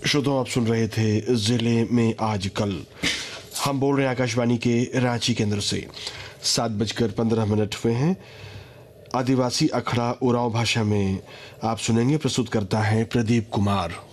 श्रोताओं, आप सुन रहे थे जिले में आज कल। हम बोल रहे हैं आकाशवाणी के रांची केंद्र से। 7:15 हुए हैं। आदिवासी अखड़ा उरांव भाषा में आप सुनेंगे। प्रस्तुत करता है प्रदीप कुमार।